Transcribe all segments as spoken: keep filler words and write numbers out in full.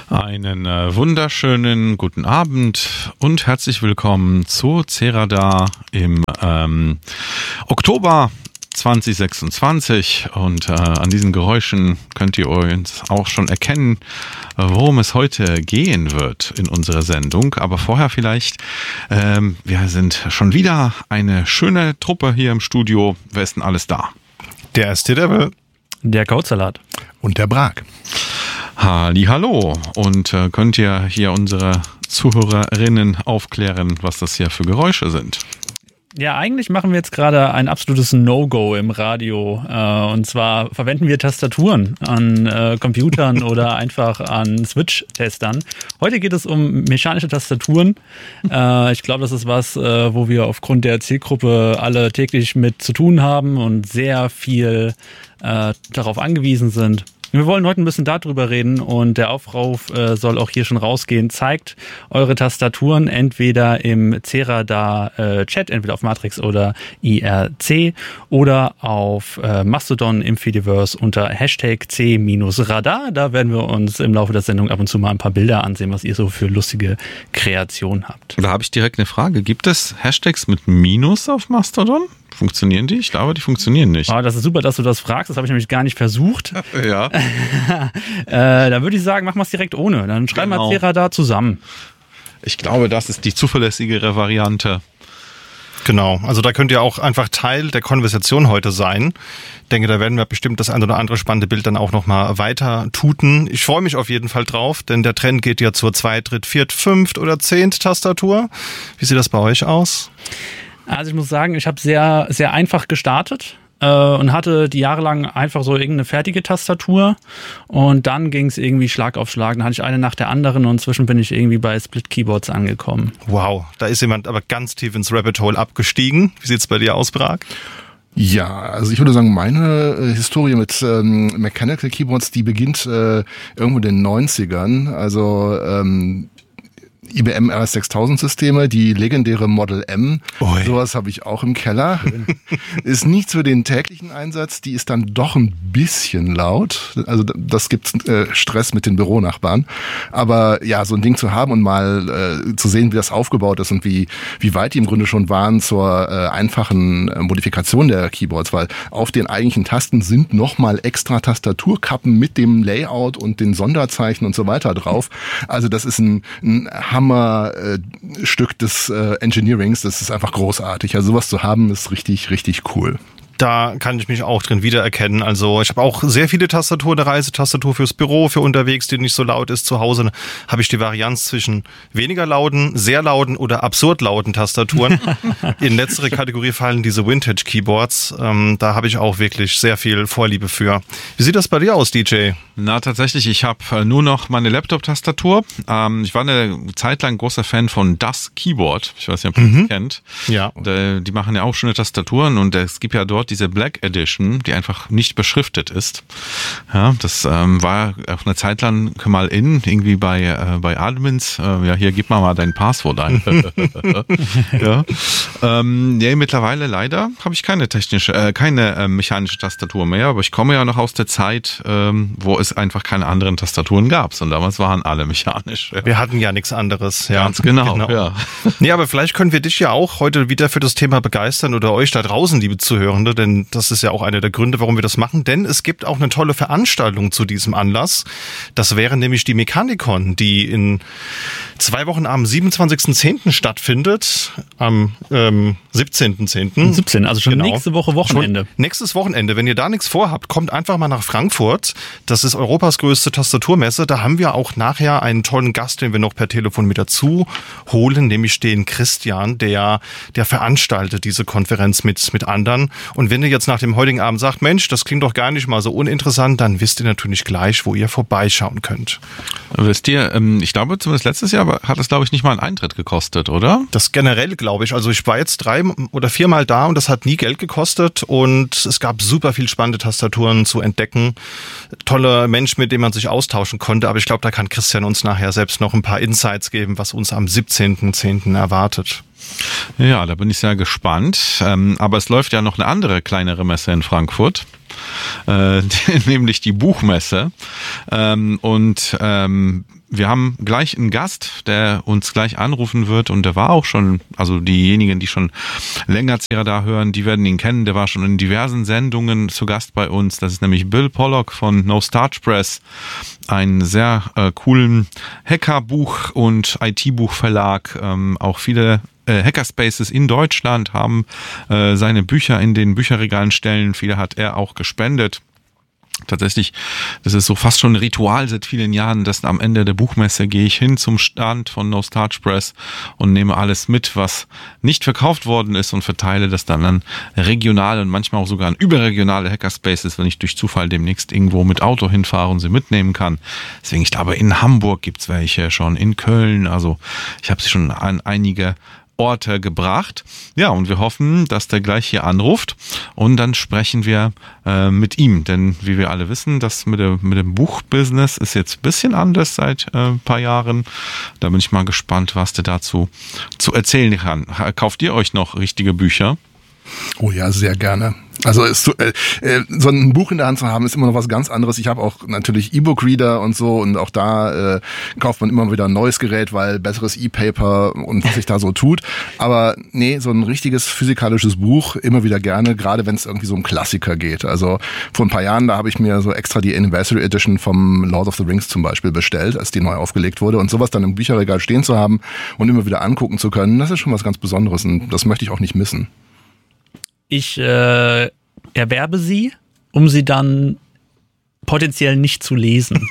Einen äh, wunderschönen guten Abend und herzlich willkommen zu Cerada im ähm, Oktober zwanzig sechsundzwanzig und äh, an diesen Geräuschen könnt ihr uns auch schon erkennen, worum es heute gehen wird in unserer Sendung. Aber vorher vielleicht, ähm, wir sind schon wieder eine schöne Truppe hier im Studio. Wer ist denn alles da? Der erste Devil, der Kautsalat und der Brag. Hallihallo, und äh, könnt ihr hier unsere Zuhörerinnen aufklären, was das hier für Geräusche sind? Ja, eigentlich machen wir jetzt gerade ein absolutes No-Go im Radio. Äh, und zwar verwenden wir Tastaturen an äh, Computern oder einfach an Switch-Testern. Heute geht es um mechanische Tastaturen. Äh, ich glaube, das ist was, äh, wo wir aufgrund der Zielgruppe alle täglich mit zu tun haben und sehr viel äh, darauf angewiesen sind. Wir wollen heute ein bisschen darüber reden und der Aufruf äh, soll auch hier schon rausgehen. Zeigt eure Tastaturen entweder im Cerada äh, Chat, entweder auf Matrix oder I R C oder auf äh, Mastodon im Fediverse unter Hashtag C Radar. Da werden wir uns im Laufe der Sendung ab und zu mal ein paar Bilder ansehen, was ihr so für lustige Kreationen habt. Da habe ich direkt eine Frage. Gibt es Hashtags mit Minus auf Mastodon? Funktionieren die? Ich glaube, die funktionieren nicht. Oh, das ist super, dass du das fragst. Das habe ich nämlich gar nicht versucht. Ja. äh, da würde ich sagen, machen wir es direkt ohne. Dann schreiben wir genau. Cerada zusammen. Ich glaube, das ist die zuverlässigere Variante. Genau, also da könnt ihr auch einfach Teil der Konversation heute sein. Ich denke, da werden wir bestimmt das ein oder andere spannende Bild dann auch nochmal weiter tuten. Ich freue mich auf jeden Fall drauf, denn der Trend geht ja zur Zweit-, Dritt-, Viert-, Fünft- oder Zehnt-Tastatur. Wie sieht das bei euch aus? Also ich muss sagen, ich habe sehr, sehr einfach gestartet äh, und hatte die Jahre lang einfach so irgendeine fertige Tastatur und dann ging es irgendwie Schlag auf Schlag. Dann hatte ich eine nach der anderen und inzwischen bin ich irgendwie bei Split Keyboards angekommen. Wow, da ist jemand aber ganz tief ins Rabbit Hole abgestiegen. Wie sieht's bei dir aus, Brag? Ja, also ich würde sagen, meine äh, Historie mit ähm, Mechanical Keyboards, die beginnt äh, irgendwo in den neunzigern. Also ähm, I B M R S sechstausend Systeme, die legendäre Model M. Oi. Sowas habe ich auch im Keller. Ist nichts für den täglichen Einsatz. Die ist dann doch ein bisschen laut. Also das gibt äh, Stress mit den Büronachbarn. Aber ja, so ein Ding zu haben und mal äh, zu sehen, wie das aufgebaut ist und wie wie weit die im Grunde schon waren zur äh, einfachen äh, Modifikation der Keyboards, weil auf den eigentlichen Tasten sind nochmal extra Tastaturkappen mit dem Layout und den Sonderzeichen und so weiter drauf. Also das ist ein, ein Hammerstück äh, des äh, Engineerings, das ist einfach großartig. Also sowas zu haben, ist richtig, richtig cool. Da kann ich mich auch drin wiedererkennen. Also ich habe auch sehr viele Tastaturen, eine Reisetastatur fürs Büro, für unterwegs, die nicht so laut ist. Zu Hause habe ich die Varianz zwischen weniger lauten, sehr lauten oder absurd lauten Tastaturen. In letztere Kategorie fallen diese Vintage-Keyboards. Ähm, da habe ich auch wirklich sehr viel Vorliebe für. Wie sieht das bei dir aus, D J? Na, tatsächlich, ich habe nur noch meine Laptop-Tastatur. Ähm, ich war eine Zeit lang großer Fan von Das Keyboard. Ich weiß nicht, ob ihr das mhm. kennt. Ja. Und, äh, die machen ja auch schöne Tastaturen und es gibt ja dort diese Black Edition, die einfach nicht beschriftet ist. Ja, das ähm, war auf eine Zeit lang mal in, irgendwie bei äh, bei Admins. Äh, ja, hier gib mal mal dein Passwort ein. ja. Ähm, nee, mittlerweile leider habe ich keine technische, äh, keine äh, mechanische Tastatur mehr, aber ich komme ja noch aus der Zeit, ähm, wo es einfach keine anderen Tastaturen gab, sondern damals waren alle mechanisch. Ja. Wir hatten ja nichts anderes. Ja. Ganz genau. genau. Ja. Nee, aber vielleicht können wir dich ja auch heute wieder für das Thema begeistern oder euch da draußen, liebe Zuhörende, denn das ist ja auch einer der Gründe, warum wir das machen, denn es gibt auch eine tolle Veranstaltung zu diesem Anlass. Das wäre nämlich die Mechanicon, die in zwei Wochen am siebenundzwanzigsten zehnten stattfindet, am ähm, siebzehnten zehnten siebzehn, also schon genau. nächste Woche Wochenende. Schon nächstes Wochenende. Wenn ihr da nichts vorhabt, kommt einfach mal nach Frankfurt. Das ist Europas größte Tastaturmesse. Da haben wir auch nachher einen tollen Gast, den wir noch per Telefon mit dazu holen, nämlich den Christian, der, der veranstaltet diese Konferenz mit, mit anderen. Und wenn ihr jetzt nach dem heutigen Abend sagt, Mensch, das klingt doch gar nicht mal so uninteressant, dann wisst ihr natürlich gleich, wo ihr vorbeischauen könnt. Wisst ihr, ich glaube, zumindest letztes Jahr hat es, glaube ich, nicht mal einen Eintritt gekostet, oder? Das generell, glaube ich. Also ich war jetzt drei oder viermal da und das hat nie Geld gekostet und es gab super viel spannende Tastaturen zu entdecken. Tolle Mensch, mit dem man sich austauschen konnte, aber ich glaube, da kann Christian uns nachher selbst noch ein paar Insights geben, was uns am siebzehnten zehnten erwartet. Ja, da bin ich sehr gespannt. Ähm, aber es läuft ja noch eine andere kleinere Messe in Frankfurt, äh, nämlich die Buchmesse. Ähm, und ähm, wir haben gleich einen Gast, der uns gleich anrufen wird, und der war auch schon, also diejenigen, die schon länger da hören, die werden ihn kennen. Der war schon in diversen Sendungen zu Gast bei uns. Das ist nämlich Bill Pollock von No Starch Press, einen sehr äh, coolen Hackerbuch- und I T-Buchverlag. Ähm, auch viele äh, Hackerspaces in Deutschland haben äh, seine Bücher in den Bücherregalen stellen. Viele hat er auch gespendet. Tatsächlich, das ist so fast schon ein Ritual seit vielen Jahren, dass am Ende der Buchmesse gehe ich hin zum Stand von No Starch Press und nehme alles mit, was nicht verkauft worden ist, und verteile das dann an regionale und manchmal auch sogar an überregionale Hackerspaces, wenn ich durch Zufall demnächst irgendwo mit Auto hinfahre und sie mitnehmen kann. Deswegen, ich glaube, in Hamburg gibt's welche schon, in Köln, also ich habe sie schon an einige Orte gebracht. Ja, und wir hoffen, dass der gleich hier anruft, und dann sprechen wir äh, mit ihm, denn wie wir alle wissen, das mit, der, mit dem Buchbusiness ist jetzt ein bisschen anders seit äh, ein paar Jahren. Da bin ich mal gespannt, was der dazu zu erzählen kann. Kauft ihr euch noch richtige Bücher? Oh ja, sehr gerne. Also ist so, äh, so ein Buch in der Hand zu haben, ist immer noch was ganz anderes. Ich habe auch natürlich E-Book-Reader und so, und auch da äh, kauft man immer wieder ein neues Gerät, weil besseres E-Paper und was sich da so tut. Aber nee, so ein richtiges physikalisches Buch immer wieder gerne, gerade wenn es irgendwie so um Klassiker geht. Also vor ein paar Jahren, da habe ich mir so extra die Anniversary Edition vom Lord of the Rings zum Beispiel bestellt, als die neu aufgelegt wurde, und sowas dann im Bücherregal stehen zu haben und immer wieder angucken zu können, das ist schon was ganz Besonderes, und das möchte ich auch nicht missen. Ich äh, erwerbe sie, um sie dann potenziell nicht zu lesen.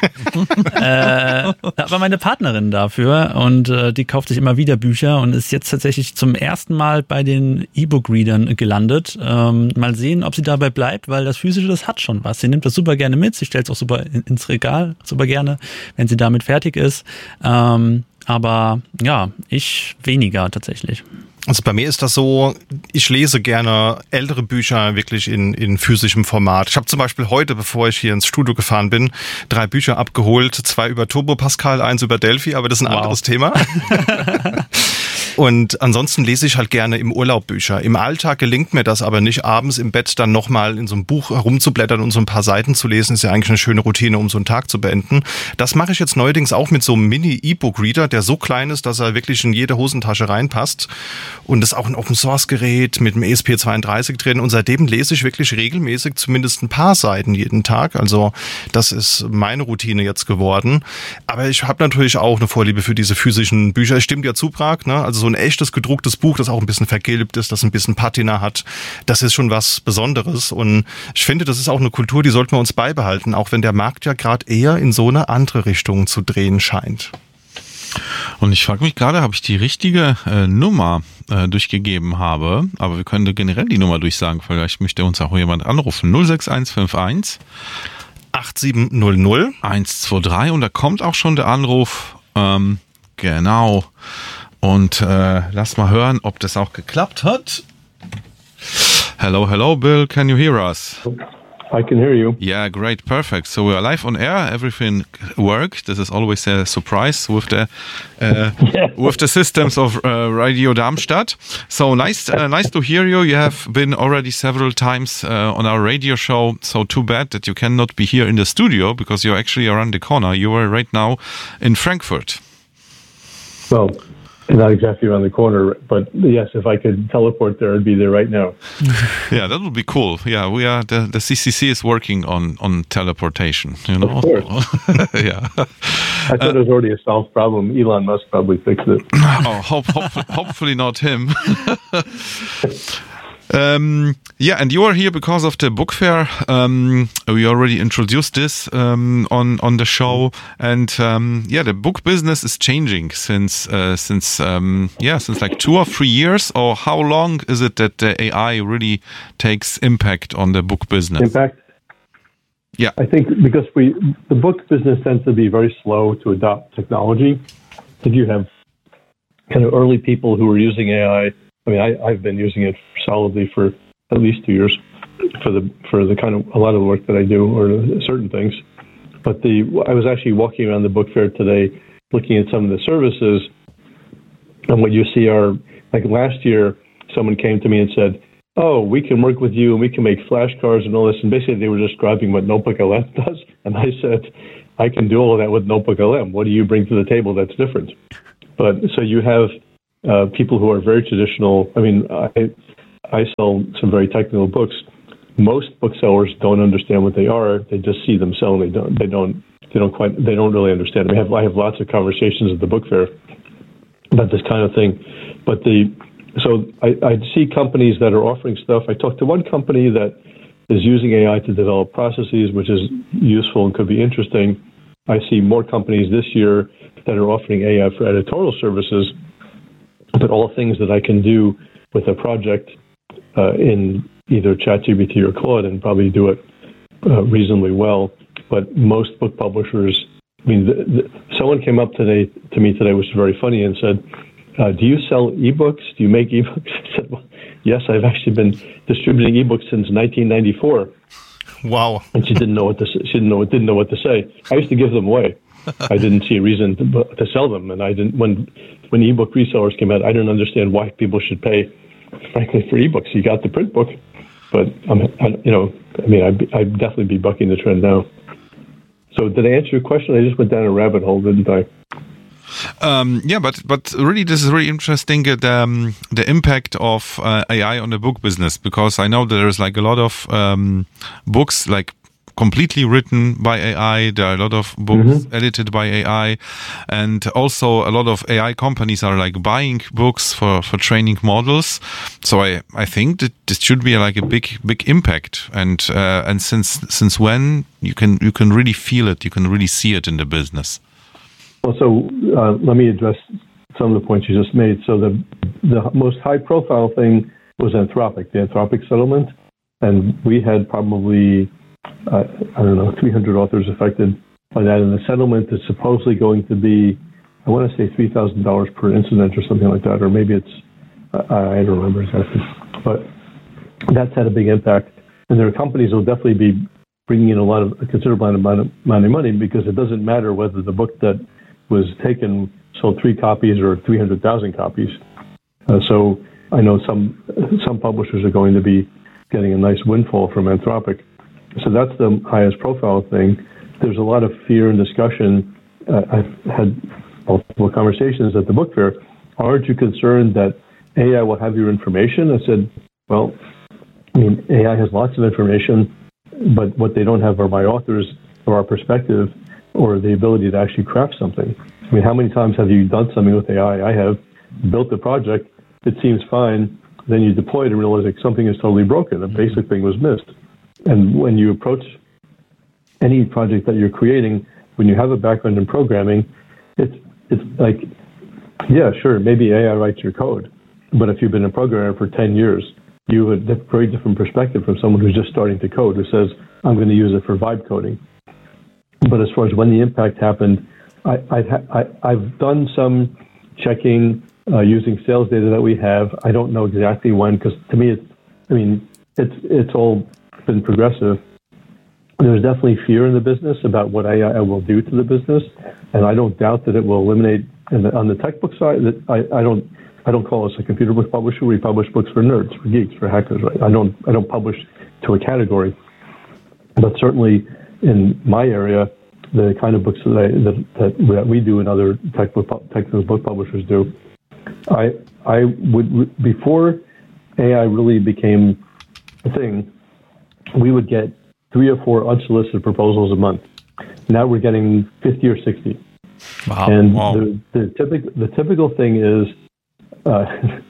äh, aber meine Partnerin dafür, und äh, die kauft sich immer wieder Bücher und ist jetzt tatsächlich zum ersten Mal bei den E-Book-Readern gelandet. Ähm, mal sehen, ob sie dabei bleibt, weil das Physische, das hat schon was. Sie nimmt das super gerne mit, sie stellt es auch super in, ins Regal, super gerne, wenn sie damit fertig ist. Ähm, aber ja, ich weniger tatsächlich. Also bei mir ist das so, ich lese gerne ältere Bücher wirklich in, in physischem Format. Ich habe zum Beispiel heute, bevor ich hier ins Studio gefahren bin, drei Bücher abgeholt, zwei über Turbo Pascal, eins über Delphi, aber das ist ein wow. anderes Thema. Und ansonsten lese ich halt gerne im Urlaub Bücher. Im Alltag gelingt mir das aber nicht, abends im Bett dann nochmal in so einem Buch herumzublättern und so ein paar Seiten zu lesen. Ist ja eigentlich eine schöne Routine, um so einen Tag zu beenden. Das mache ich jetzt neuerdings auch mit so einem Mini-E-Book-Reader, der so klein ist, dass er wirklich in jede Hosentasche reinpasst. Und das ist auch ein Open-Source-Gerät mit einem E S P zweiunddreißig drin. Und seitdem lese ich wirklich regelmäßig zumindest ein paar Seiten jeden Tag. Also das ist meine Routine jetzt geworden. Aber ich habe natürlich auch eine Vorliebe für diese physischen Bücher. Ich stimme dir zu, Prag, ne? Also so ein echtes gedrucktes Buch, das auch ein bisschen vergilbt ist, das ein bisschen Patina hat, das ist schon was Besonderes. Und ich finde, das ist auch eine Kultur, die sollten wir uns beibehalten, auch wenn der Markt ja gerade eher in so eine andere Richtung zu drehen scheint. Und ich frage mich gerade, ob ich die richtige äh, Nummer äh, durchgegeben habe, aber wir können generell die Nummer durchsagen, vielleicht möchte uns auch jemand anrufen. null sechs eins fünf eins acht sieben null null eins zwei drei, und da kommt auch schon der Anruf. Ähm, genau. Und äh, lass mal hören, ob das auch geklappt hat. Hello, hello, Bill. Can you hear us? I can hear you. Yeah, great, perfect. So we are live on air. Everything worked. This is always a surprise with the uh, yeah. with the systems of uh, Radio Darmstadt. So nice, uh, nice to hear you. You have been already several times uh, on our radio show. So too bad that you cannot be here in the studio because you're actually around the corner. You are right now in Frankfurt. Well, not exactly around the corner, but yes, if I could teleport there, I'd be there right now. Yeah, that would be cool. Yeah, we are the, the C C C is working on, on teleportation. You know, of course. Yeah. I thought uh, it was already a solved problem. Elon Musk probably fixed it. Oh, hope, hope, hopefully not him. Um, yeah, and you are here because of the book fair. Um, we already introduced this um, on on the show, and um, yeah, the book business is changing since uh, since um, yeah since like two or three years. Or how long is it that the A I really takes impact on the book business? Impact. Yeah, I think because we the book business tends to be very slow to adopt technology. If you have kind of early people who are using A I. I mean, I, I've been using it solidly for at least two years for the for the kind of a lot of the work that I do or certain things. But the I was actually walking around the book fair today, looking at some of the services, and what you see are Like last year, someone came to me and said, oh, we can work with you and we can make flashcards and all this. And basically they were describing what NotebookLM does. And I said, I can do all of that with NotebookLM. What do you bring to the table that's different? But so you have uh, people who are very traditional. I mean, I, I sell some very technical books. Most booksellers don't understand what they are. They just see them selling. They don't, they don't, they don't quite, they don't really understand. I have, I have lots of conversations at the book fair about this kind of thing. But the, So I, I see companies that are offering stuff. I talked to one company that is using A I to develop processes, which is useful and could be interesting. I see more companies this year that are offering A I for editorial services, but all things that I can do with a project uh, in either ChatGPT or Claude and probably do it uh, reasonably well. But most book publishers, I mean, the, the, someone came up today to me today, which was very funny, and said, Uh, do you sell ebooks? Do you make ebooks? I said, well, yes, I've actually been distributing ebooks since nineteen ninety-four. Wow! And she didn't know what to say. She didn't know didn't know what to say. I used to give them away. I didn't see a reason to, to sell them, and I didn't. When when ebook resellers came out, I didn't understand why people should pay, frankly, for ebooks. You got the print book, but I'm, I, you know, I mean, I'd, I'd definitely be bucking the trend now. So, did I answer your question? I just went down a rabbit hole, didn't I? Um, yeah, but but really, this is really interesting. Uh, the um, the impact of uh, A I on the book business, because I know there's like a lot of um, books like completely written by A I. There are a lot of books mm-hmm. edited by A I, and also a lot of A I companies are like buying books for, for training models. So I, I think that this should be like a big big impact. And uh, and since since when you can you can really feel it, you can really see it in the business. Well, so uh, let me address some of the points you just made. So the the most high-profile thing was Anthropic, the Anthropic settlement, and we had probably uh, I don't know three hundred authors affected by that. And the settlement is supposedly going to be, I want to say three thousand dollars per incident or something like that, or maybe it's I, I don't remember exactly, but that's had a big impact. And there are companies that will definitely be bringing in a lot of a considerable amount of, amount of money, because it doesn't matter whether the book that was taken sold three copies or three hundred thousand copies. Uh, so I know some some publishers are going to be getting a nice windfall from Anthropic. So that's the highest profile thing. There's a lot of fear and discussion. Uh, I've had multiple conversations at the book fair. Aren't you concerned that A I will have your information? I said, well, I mean, A I has lots of information, but what they don't have are my authors or our perspective, or the ability to actually craft something. I mean, how many times have you done something with A I? I have built a project, it seems fine, then you deploy it and realize like something is totally broken. A basic thing was missed. And when you approach any project that you're creating, when you have a background in programming, it's it's like, yeah, sure, maybe A I writes your code, but if you've been a programmer for ten years, you have a very different perspective from someone who's just starting to code, who says, I'm going to use it for vibe coding. But as far as when the impact happened, I, I've, I, I've done some checking uh, using sales data that we have. I don't know exactly when, because to me, it's, I mean, it's it's all been progressive. There's definitely fear in the business about what A I will do to the business, and I don't doubt that it will eliminate. And on the tech book side, that I, I don't I don't call us a computer book publisher. We publish books for nerds, for geeks, for hackers. Right? I don't I don't publish to a category, but certainly in my area, the kind of books that, I, that, that that we do and other tech book, technical book publishers do, I I would before A I really became a thing, we would get three or four unsolicited proposals a month. Now we're getting fifty or sixty. Wow! And wow. the the typical the typical thing is, uh,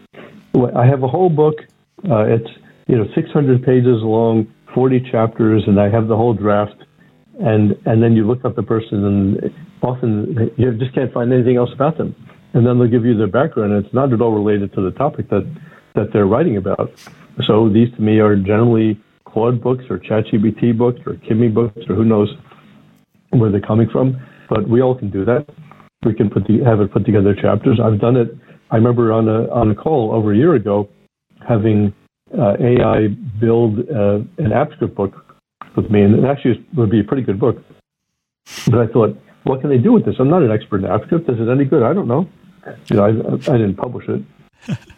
I have a whole book. Uh, it's you know six hundred pages long, forty chapters, and I have the whole draft. And and then you look up the person, and often you just can't find anything else about them. And then they'll give you their background, and it's not at all related to the topic that, that they're writing about. So these, to me, are generally Claude books or ChatGPT books or Kimi books, or who knows where they're coming from. But we all can do that. We can put the, have it put together chapters. I've done it. I remember on a on a call over a year ago, having uh, A I build uh, an AppScript book with me, and it actually would be a pretty good book. But I thought, what can they do with this? I'm not an expert in AppScript. Is it any good? I don't know. You know, I, I didn't publish it.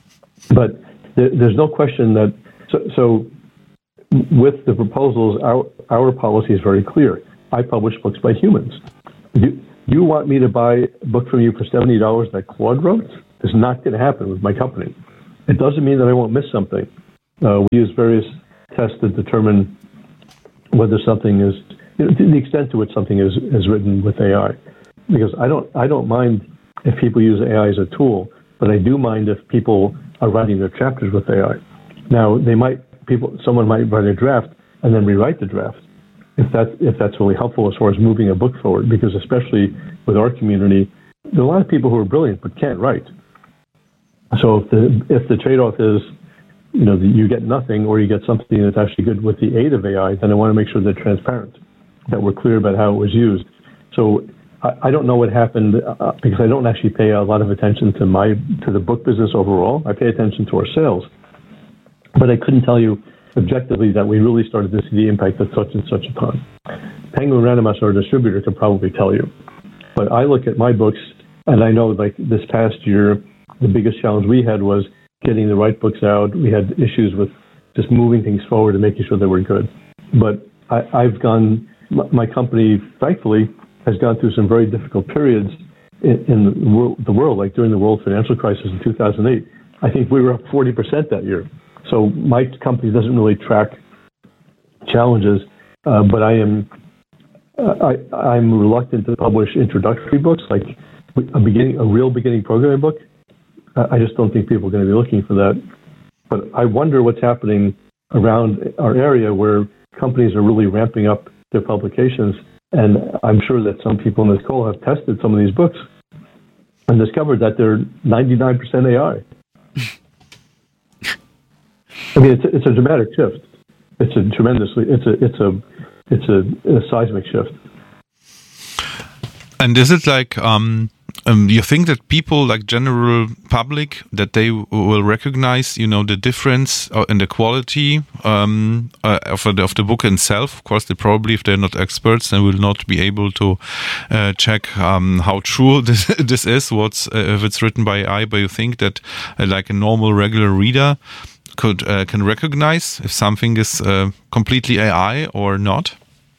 But there, there's no question that, so, so with the proposals, our, our policy is very clear. I publish books by humans. You, you want me to buy a book from you for seventy dollars that Claude wrote? It's not going to happen with my company. It doesn't mean that I won't miss something. Uh, we use various tests to determine whether something is, you know, to the extent to which something is, is written with A I. Because I don't, I don't mind if people use A I as a tool, but I do mind if people are writing their chapters with A I. Now, they might, people, someone might write a draft and then rewrite the draft, if that's, if that's really helpful as far as moving a book forward, because especially with our community, there are a lot of people who are brilliant but can't write. So if the, if the trade-off is, you know, you get nothing or you get something that's actually good with the aid of A I, then I want to make sure they're transparent, that we're clear about how it was used. So I, I don't know what happened uh, because I don't actually pay a lot of attention to my to the book business overall. I pay attention to our sales. But I couldn't tell you objectively that we really started to see the impact at such and such a time. Penguin Random House, our distributor, can probably tell you. But I look at my books, and I know like this past year, the biggest challenge we had was getting the right books out. We had issues with just moving things forward and making sure they were good. But I, I've gone, my company, thankfully, has gone through some very difficult periods in, in the, world, the world, like during the world financial crisis in two thousand eight. I think we were up forty percent that year. So my company doesn't really track challenges, uh, but I am uh, I, I'm reluctant to publish introductory books, like a beginning, a real beginning programming book. I just don't think people are going to be looking for that. But I wonder what's happening around our area where companies are really ramping up their publications. And I'm sure that some people in this call have tested some of these books and discovered that they're ninety-nine percent A I. I mean, it's a, it's a dramatic shift. It's a tremendously, it's a, it's a, it's a, a seismic shift. And is it like, um, Um, you think that people, like general public, that they w- will recognize, you know, the difference uh, in the quality um, uh, of, the, of the book itself? Of course, they probably, if they're not experts, they will not be able to uh, check um, how true this, this is, what's uh, if it's written by A I. But you think that, uh, like a normal, regular reader, could uh, can recognize if something is uh, completely A I or not?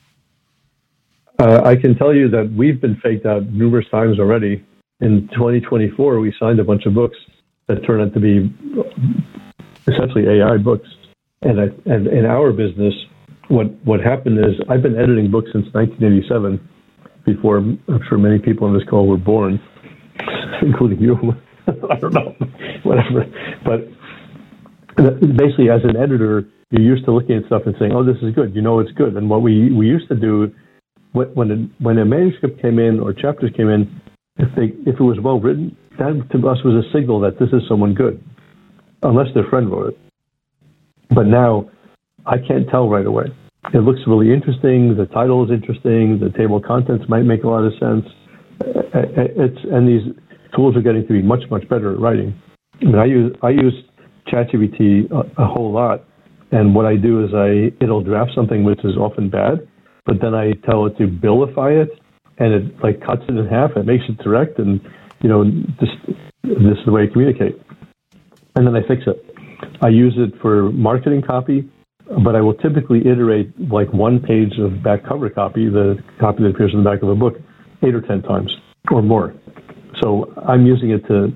Uh, I can tell you that we've been faked out numerous times already. In twenty twenty-four, we signed a bunch of books that turned out to be essentially A I books. And, I, and in our business, what, what happened is I've been editing books since nineteen eighty-seven, before I'm sure many people on this call were born, including you. I don't know, whatever. But basically, as an editor, you're used to looking at stuff and saying, oh, this is good. You know it's good. And what we, we used to do, when a, when a manuscript came in or chapters came in, if they if it was well written, that to us was a signal that this is someone good, unless their friend wrote it. But now, I can't tell right away. It looks really interesting. The title is interesting. The table of contents might make a lot of sense. It's and these tools are getting to be much much better at writing. I mean, I use I use ChatGPT a, a whole lot, and what I do is I it'll draft something which is often bad, but then I tell it to billify it. And it like cuts it in half. It makes it direct, and you know, this this is the way I communicate. And then I fix it. I use it for marketing copy, but I will typically iterate like one page of back cover copy, the copy that appears in the back of a book, eight or ten times or more. So I'm using it to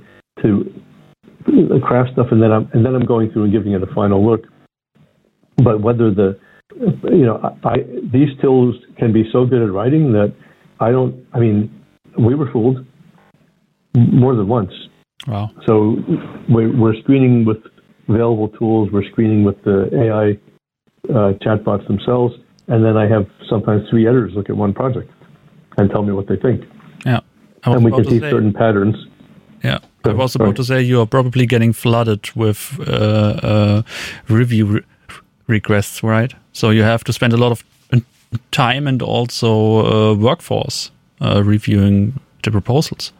to craft stuff, and then I'm and then I'm going through and giving it a final look. But whether the you know, I these tools can be so good at writing that. I don't, I mean, we were fooled more than once. Wow. So we're, we're screening with available tools, we're screening with the A I uh, chatbots themselves, and then I have sometimes three editors look at one project and tell me what they think. Yeah. And we can see say, certain patterns. Yeah. I was about Sorry. to say you are probably getting flooded with uh, uh, review re- requests, right? So you have to spend a lot of time and also uh, workforce uh, reviewing the proposals.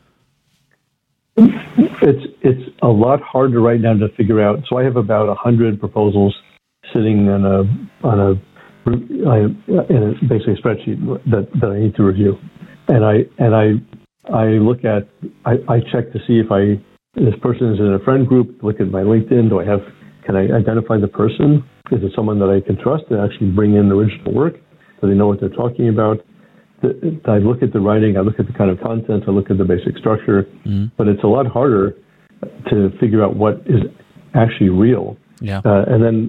It's it's a lot harder right now to figure out. So I have about a hundred proposals sitting in a on a in a, basically a spreadsheet that, that I need to review, and I and I I look at I, I check to see if I this person is in a friend group, look at my LinkedIn, do I have, can I identify the person? Is it someone that I can trust to actually bring in original work? Do they know what they're talking about? I look at the writing, I look at the kind of content, I look at the basic structure, mm-hmm. but it's a lot harder to figure out what is actually real. Yeah. Uh, and then